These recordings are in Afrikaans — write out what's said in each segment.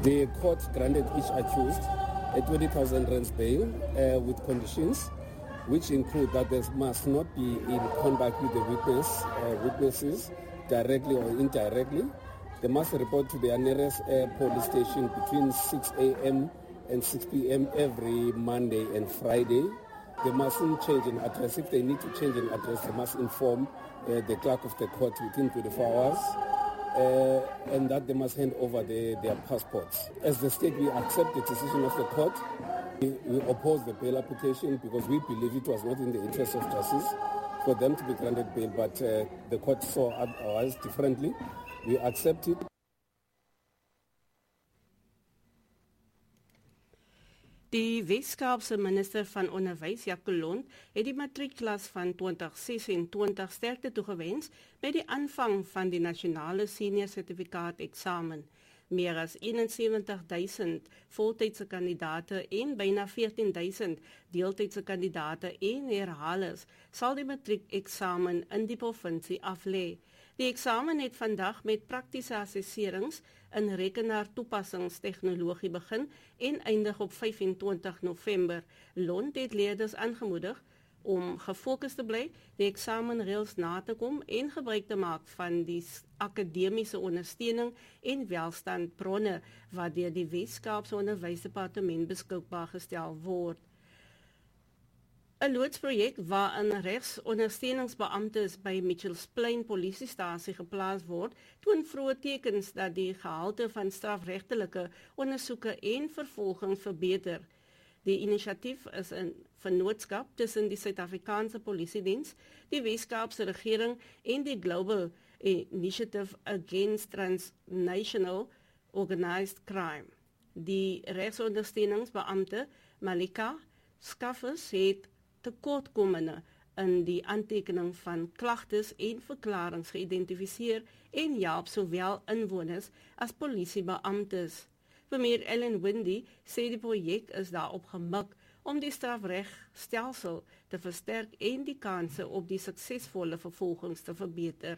The court granted each accused a 20,000 rands bail with conditions, which include that there must not be in contact with the witnesses directly or indirectly. They must report to their nearest police station between 6 a.m. and 6 p.m. every Monday and Friday. They mustn't change an address. If they need to change an address, they must inform the clerk of the court within 24 hours, and that they must hand over their passports. As the state, we accept the decision of the court. We oppose the bail application because we believe it was not in the interest of justice for them to be granted bail, but the court saw otherwise differently. We accept it. Die Weskaapse minister van Onderwys, Jaco Lond, het die matriekklas van 2026 sterkte toegewens met die aanvang van die nasionale senior sertifikaat eksamen. Meer as 71,000 voltydse kandidate en byna 14,000 deeltydse kandidate en herhalers sal die matriekeksamen in die provinsie aflê. Die eksamen het vandag met praktiese assesserings in rekenaartoepassingstegnologie begin en eindig op 25 November. Lond het leerders aangemoedig om gefokus te bly, die eksamenreëls na te kom en gebruik te maak van die akademiese ondersteuning en welstandbronne wat deur die Weskaapse Onderwysdepartement beskikbaar gestel word. 'n loodsprojek waarin regsondersteuningsbeamptes by Mitchells Plain polisiestasie geplaas word, toon vroeë tekens dat die gehalte van strafregtelike ondersoeke en vervolging verbeter. Die inisiatief is 'n vennootskap tussen die Suid-Afrikaanse Polisiediens, die Weskaapse regering en die Global Initiative Against Transnational Organized Crime. Die regsondersteuningsbeampte Malika Skaffers het tekortkominge in die aantekening van klagtes en verklaringe geïdentifiseer en help sowel inwoners as polisiebeamptes. Premier Ellen Windy sê die projek is daarop gemik om die strafregstelsel te versterk en die kanse op die suksesvolle vervolgings te verbeter.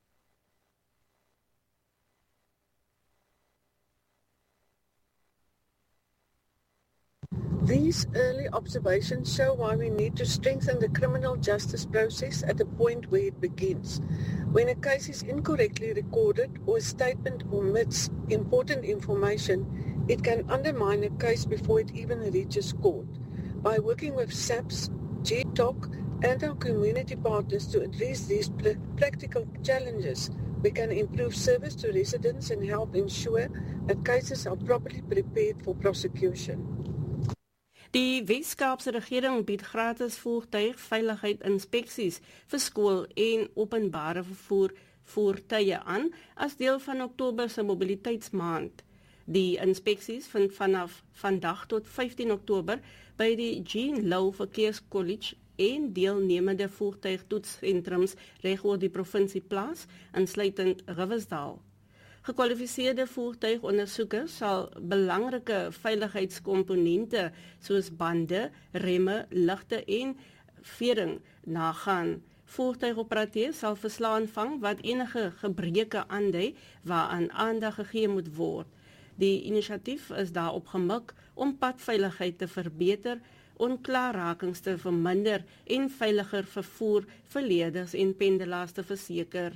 These early observations show why we need to strengthen the criminal justice process at the point where it begins. When a case is incorrectly recorded or a statement omits important information, it can undermine a case before it even reaches court. By working with SAPS, GTOC, and our community partners to address these practical challenges, we can improve service to residents and help ensure that cases are properly prepared for prosecution. Die Weskaapse regering bied gratis voertuigveiligheidsinspeksies vir skool en openbare vervoer voertuie aan as deel van Oktober se mobiliteitsmaand. Die inspeksies vind vanaf vandag tot 15 Oktober by die Jean Louw Verkeerskollege en deelnemende voertuigtoetssentrums reg oor die provinsie plaas, insluitend Riversdale. Gekwalifiseerde voertuigondersoekers sal belangrike veiligheidskomponente soos bande, remme, ligte en vering nagaan. Voertuigoperateurs sal verslae ontvang wat enige gebreke aandui waaraan aandag gegee moet word. Die inisiatief is daarop gemik om padveiligheid te verbeter, onklaarrakings te verminder en veiliger vervoer vir leerders en pendelaars te verseker.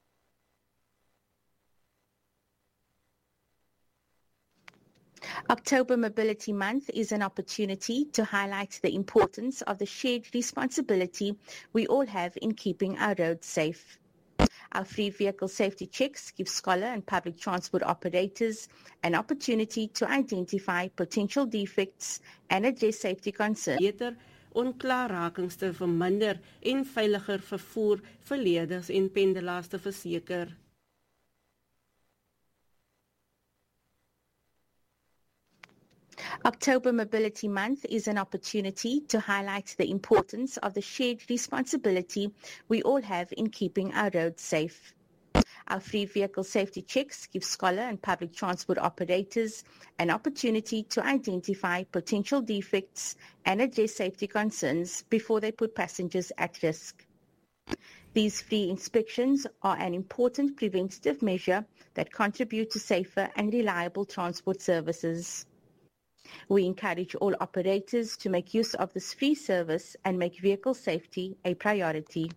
October Mobility Month is an opportunity to highlight the importance of the shared responsibility we all have in keeping our roads safe. Our free vehicle safety checks give scholar and public transport operators an opportunity to identify potential defects and address safety concerns. Beter onklaarrakings te verminder en veiliger vervoer vir leerders en pendelaars te verseker. October Mobility Month is an opportunity to highlight the importance of the shared responsibility we all have in keeping our roads safe. Our free vehicle safety checks give scholar and public transport operators an opportunity to identify potential defects and address safety concerns before they put passengers at risk. These free inspections are an important preventative measure that contribute to safer and reliable transport services. We encourage all operators to make use of this free service and make vehicle safety a priority.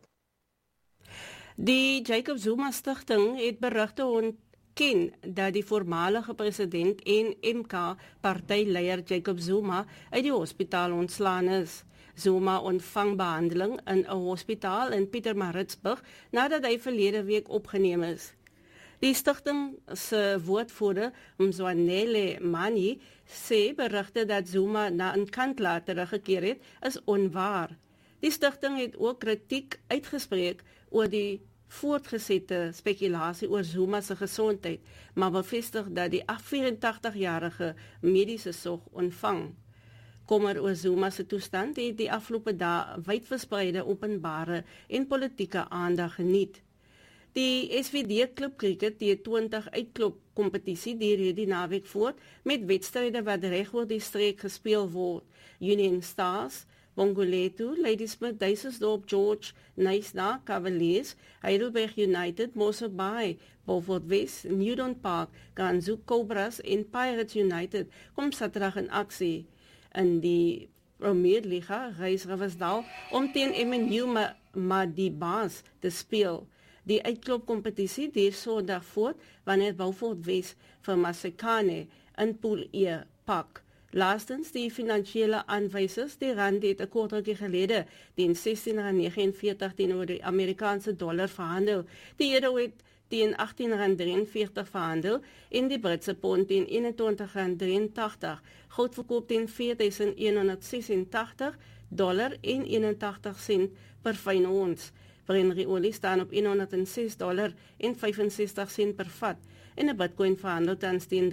Die Jacob Zuma Stichting het berigte ontken dat die voormalige president en MK-partyleier Jacob Zuma uit die hospitaal ontslaan is. Zuma ontvang behandeling in 'n hospitaal in Pietermaritzburg nadat hy verlede week opgeneem is. Die stigting se woordvoerder, Mzwanele Mani, sê berigte dat Zuma na 'n Nkandla teruggekeer het, is onwaar. Die stigting het ook kritiek uitgespreek oor die voortgesette spekulasie oor Zuma se gesondheid, maar bevestig dat die 84-jarige mediese sorg ontvang. Kommer oor Zuma se toestand het die afgelope dae wydverspreide openbare en politieke aandag geniet. Die SVD Klub Cricket die 20 uitklop kompetisie duur die naweek voort met wedstryde wat reg oor die streek gespeel word. Union Stars, Bongoletu, Ladysmith, Duiselsdorp, George, Knysna, Cavaliers, Heidelberg United, Mossel Bay, Beaufort West, Newton Park, Ganzoek Cobras en Pirates United kom Saterdag in aksie. In die Premier Liga reis Riversdale om teen MNU Madibas te speel. Die uitklopkompetisie duur Sondag voort wanneer Beaufort West vir Masekane in Pool E pak. Laastens die finansiële aanwysers, die rand het 'n kort rukkie gelede teen R16.49 teenoor die Amerikaanse dollar verhandel. Die euro het teen R18.43 verhandel en die Britse pond teen R21.83. Goud verkoop teen $4,186 en 81 sent per fyn ons. Brent olie staan op $106 en 65 sent per vat. En 'n Bitcoin verhandel tans teen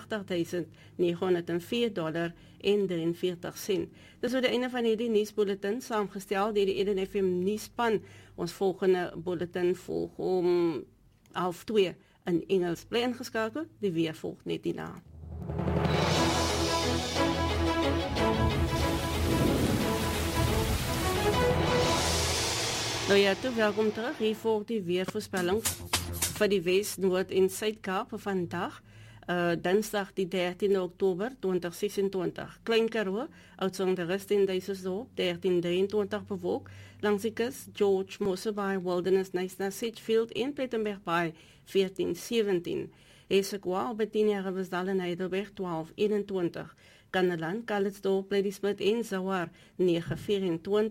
$83,904 en 43 sent. Dis oor die einde van hierdie nuusbulletin saamgestel deur die Eden FM nuusspan. Ons volgende bulletin volg om 12:30 in Engels. Bly ingeskakel, die weer volg net hierna. Nou ja, welkom terug. Hier volg die weervoorspelling vir die Wes, Noord en Suid-Kaap vir vandag. Dinsdag die 13 Oktober 2026. Klein Karoo, Oudtshoorn-Terugste en Duiselsdorp 13:23 bewolk. Langs die kus George, Mossel Bay, Wilderness, Knysna, Sedgefield en Plettenberg Bay 14:17. Esekwa, Betinia, Riversdale en Heidelberg 12:21. Kannaland, Calitzdorp, Ladysmith en Zawar 9:24.